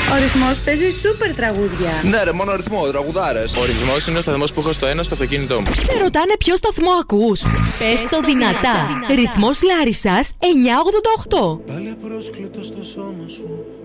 Ο Ρυθμός παίζει σούπερ τραγούδια. Ναι, ρε, μόνο ρυθμό, τραγουδάρες. Ο Ρυθμός είναι ο σταθμός που έχω στο ένα στο αυτοκίνητό μου. Σε ρωτάνε ποιο σταθμό ακούς. Πες το δυνατά. Ρυθμός Λάρισσας 988. Πάλι απρόσκλητο στο σώμα σου.